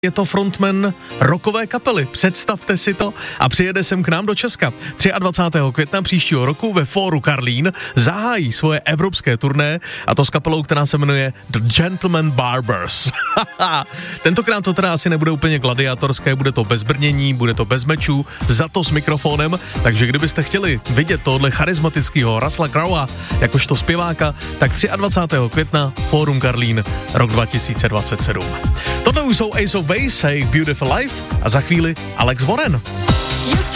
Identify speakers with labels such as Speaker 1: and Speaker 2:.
Speaker 1: Je to frontman rockové kapely, představte si to, a přijede sem k nám do Česka. 23. května příštího roku ve Fóru Karlín zahájí svoje evropské turné, a to s kapelou, která se jmenuje The Gentleman Barbers. Tentokrát to teda asi nebude úplně gladiátorské, bude to bez brnění, bude to bez mečů, za to s mikrofonem, takže kdybyste chtěli vidět tohle charismatického Russella Crowe jakožto zpěváka, tak 23. května Fórum Karlín, rok 2027. Tohle už jsou Ace of Base, jejich Beautiful Life, a za chvíli Alex Warren.